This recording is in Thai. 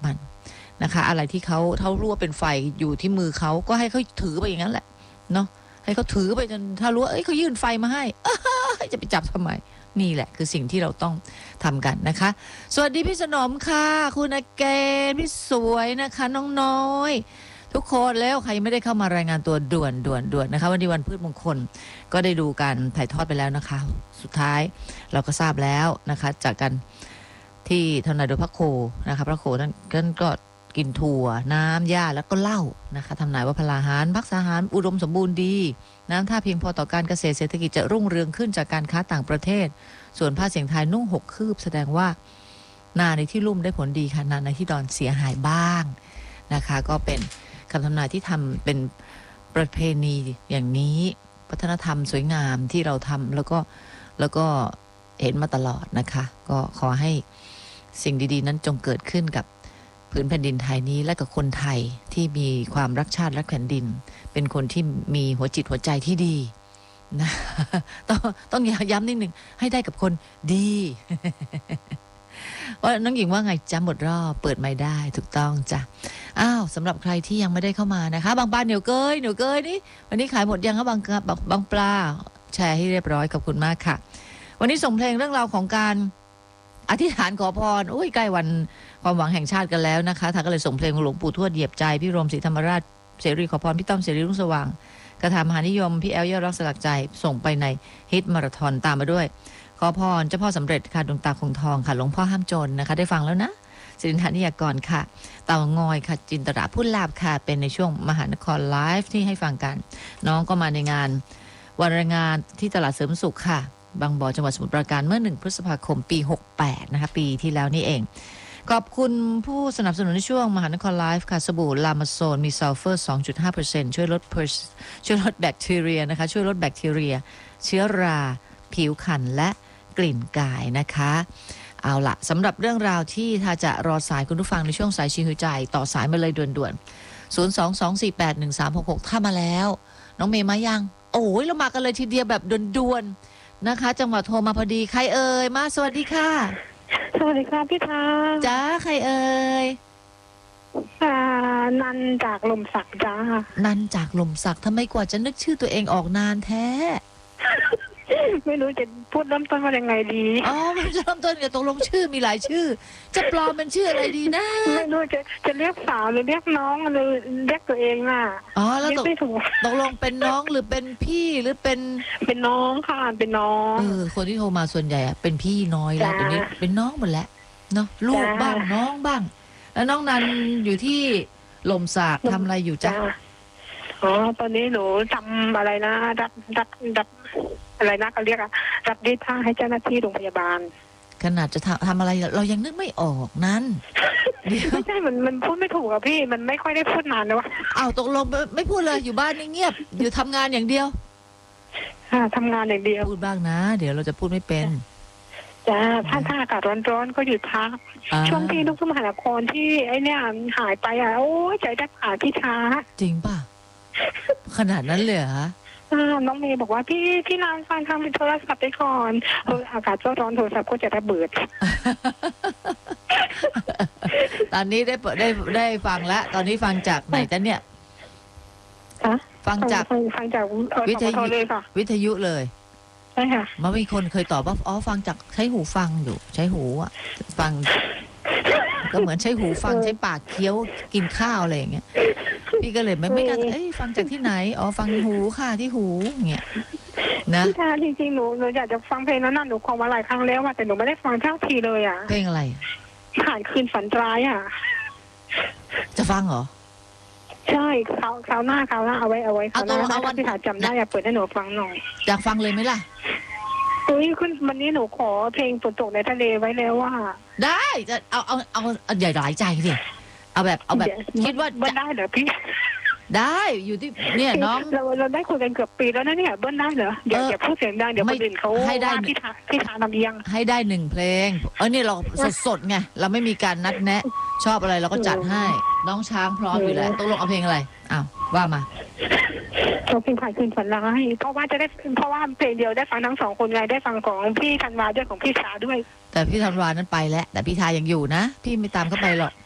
มันนะคะอะไรที่เขารู้ว่าเป็นไฟอยู่ที่มือเขาก็ให้เขาถือไปอย่างนั้นแหละเนาะให้เขาถือไปจนถ้ารู้ว่าเขายื่นไฟมาให้จะไปจับทำไมนี่แหละคือสิ่งที่เราต้องทำกันนะคะสวัสดีพี่สนมค่ะคุณอาเกณพี่สวยนะคะน้องน้อยทุกคนแล้วใครไม่ได้เข้ามารายงานตัวด่วนนะคะวันนี้วันพืชมงคลก็ได้ดูการถ่ายทอดไปแล้วนะคะสุดท้ายเราก็ทราบแล้วนะคะจากกันที่ทนายโดยพระโคนะคะพระโคท่านก็กินถั่วน้ำหญ้าแล้วก็เหล้านะคะทำนายว่าพลาหารพักษาหารอุดมสมบูรณ์ดีน้ำท่าเพียงพอต่อการเกษตรเศรษฐกิจจะรุ่งเรืองขึ้นจากการค้าต่างประเทศส่วนผ้าเสียงไทยนุ่ง6 คืบแสดงว่านาในที่ลุ่มได้ผลดีค่ะนาในที่ดอนเสียหายบ้างนะคะก็เป็นคำทำนายที่ทำเป็นประเพณีอย่างนี้วัฒนธรรมสวยงามที่เราทำแล้วก็เห็นมาตลอดนะคะก็ขอให้สิ่งดีๆนั้นจงเกิดขึ้นกับพื้นแผ่นดินไทยนี้และกับคนไทยที่มีความรักชาติรักแผ่นดินเป็นคนที่มีหัวจิตหัวใจที่ดีนะต้องย้ำนิดหนึ่งให้ได้กับคนดีว่าน้องหญิงว่าไงจ้าหมดรอบเปิดไม่ได้ถูกต้องจ้ะอ้าวสำหรับใครที่ยังไม่ได้เข้ามานะคะบางบ้านเหนียวเกยนี่วันนี้ขายหมดยังครับบางปลาแชร์ให้เรียบร้อยขอบคุณมากค่ะวันนี้ส่งเพลงเรื่องราวของการอธิษฐานขอพรใกล้วันความหวังแห่งชาติกันแล้วนะคะทางก็เลยส่งเพลงของหลวงปู่ทวดเหยียบใจพี่รมศรีธรรมราชเสรีขอพรพี่ต้อมเสรีรุ่งสว่างกระถามหานิยมพี่แอลยอดรักสลักใจส่งไปในฮิตมาราธอนตามมาด้วยขอพรเจ้าพ่อสำเร็จค่ะดวงตาคงทองค่ะหลวงพ่อห้ามจนนะคะได้ฟังแล้วนะสิรินทานิยากรค่ะเต่างอยค่ะจินตราพูดลาบค่ะเป็นในช่วงมหานครไลฟ์ที่ให้ฟังกันน้องก็มาในงานวันแรงงานที่ตลาดเสริมสุขค่ะบางบ่อจังหวัดสมุทรปราการเมื่อ1 พฤษภาคมปี68นะคะปีที่แล้วนี่เองขอบคุณผู้สนับสนุนในช่วงมหานครไลฟ์ค่ะสบู่ลามาโซนมีซัลเฟอร์ 2.5% ช่วยลดแบคทีเรียนะคะช่วยลดแบคทีเรียเชื้อราผิวขันและกลิ่นกายนะคะเอาละสำหรับเรื่องราวที่ถ้าจะรอสายคุณผู้ฟังในช่วงสายชิงหัวใจต่อสายมาเลยด่วนๆ 022481366 ถ้ามาแล้วน้องเมย์มายังโอ้ยเรามากันเลยทีเดียวแบบด่วนๆนะคะจังหวะโทรมาพอดีใครเอ่ยมาสวัสดีค่ะสวัสดีค่ะพี่ทางจ้าใครเอ่ยนันจากลมสักจ้านันจากลมสักทำไมกว่าจะนึกชื่อตัวเองออกนานแท้ไม่รู้จะพูดเริ่มต้นว่ายังไงดีมันจะเริ่มต้นกับตกลงชื่อมีหลายชื่อจะปลอมเป็นชื่ออะไรดีนะไม่รู้จะเรียกสาวหรือเรียกน้องหรือเรียกตัวเองน่ะแล้วตกลงเป็นน้องหรือเป็นพี่หรือเป็นน้องค่ะเป็นน้องคนที่โทรมาส่วนใหญ่เป็นพี่น้อยแล้วเดี๋ยวนี้เป็นน้องหมดแล้วเนาะลูกบ้างน้องบ้างแล้วน้องนันอยู่ที่ลมสักทำอะไรอยู่จ๊ะตอนนี้หนูทำอะไรนะรับอะไรนะเขาเรียกรับรีดผ้าให้เจ้าหน้าที่โรงพยาบาลขนาดจะทำอะไรเรายังนึกไม่ออกนั้นไม่ใช่มันพูดไม่ถูกอะพี่มันไม่ค่อยได้พูดนานเลยวะตกลงไม่พูดเลยอยู่บ้านเงียบอยู่ทำงานอย่างเดียวทำงานอย่างเดียวพูดบ้างนะเดี๋ยวเราจะพูดไม่เป็นจ้าถ้าอากาศร้อนๆก็หยุดพักช่วงที่ลูกสมหานครที่ไอ้เนี่ยหายไปโอ้ยใจแทบขาดพี่ช้าจริงป่ะขนาดนั้นเลยเหรอน้องเมย์บอกว่าพี่นานฟังทำโทรศัพท์ไปก่อนอากาศก็ร้อนโทรศัพท์ก็จะระเบิดตอนนี้ได้ฟังแล้วตอนนี้ฟังจากไหนจ๊ะเนี่ยฟังจากวิทยุเลยใช่ค่ะมันมีคนเคยตอบว่าฟังจากใช้หูฟังอยู่ใช้หูฟังก็เหมือนใช้หูฟังใช้ปากเคี้ยวกินข้าวอะไรอย่างเงี้ยพี่ก็เลยไม่กล้าฟังจากที่ไหนฟังหูค่ะที่หูเงี้ยนะพี่ทาจริงๆหนูอยากจะฟังเพลงนั้นหนูฟังมาหลายครั้งแล้วแต่หนูไม่ได้ฟังทั้งทีเลยเพลงอะไรผ่านคืนฝันร้ายจะฟังเหรอใช่คราวหน้าเอาไว้คราวหน้าวันที่ถาจำได้เปิดให้หนูฟังหน่อยอยากฟังเลยไหมล่ะคุณวันนี้หนูขอเพลงฝนตกในทะเลไว้แล้วได้จะเอาใหญ่หลายใจสิเอาแบบคิดว่าได้เหรอพี่ได้อยู่ที่เนี่ยน้องเราได้คุยกันเกือบปีแล้วนะเนี่ยเบิ้ลได้เหรออย่าพูดเสียงดังเดี๋ยวคนอื่นเขาให้ได้พี่ทาทำยังให้ได้1 เพลงนี่เราสดไงเราไม่มีการนัดแนะชอบอะไรเราก็จัดให้น้องช้างพร้อมอยู่แล้วตกลงเอาเพลงอะไรว่ามาเอาเพลงผ่านคืนฝันร้ายเพราะว่าเพลงเดียวได้ฟังทั้ง2 คนไงได้ฟังของพี่ธันวาด้วยของพี่ชาด้วยแต่พี่ธันวานั้นไปแล้วแต่พี่ทายังอยู่นะพี่ไม่ตามเข้าไปหรอก